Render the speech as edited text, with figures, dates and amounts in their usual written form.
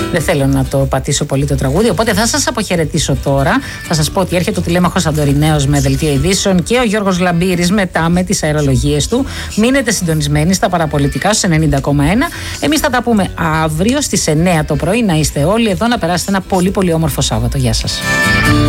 Δεν θέλω να το πατήσω πολύ το τραγούδι. Οπότε θα σας αποχαιρετήσω τώρα. Θα σας πω ότι έρχεται ο Τηλέμαχος Αντοριναίος με δελτίο ειδήσεων και ο Γιώργος Λαμπύρης μετά με τις αερολογίες του. Μείνετε συντονισμένοι στα παραπολιτικά στους 90,1. Εμείς θα τα πούμε αύριο στις 9 το πρωί. Να είστε όλοι εδώ, να περάσετε ένα πολύ πολύ όμορφο Σάββατο. Γεια σας.